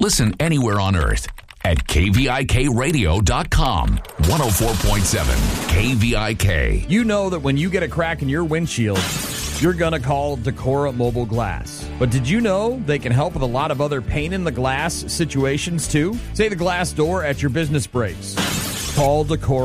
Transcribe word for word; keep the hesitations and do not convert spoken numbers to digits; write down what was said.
Listen anywhere on earth at K V I K radio dot com. one oh four point seven K V I K. You know that when you get a crack in your windshield, you're going to call Decora Mobile Glass. But did you know they can help with a lot of other pain-in-the-glass situations, too? Say the glass door at your business breaks. Call Decora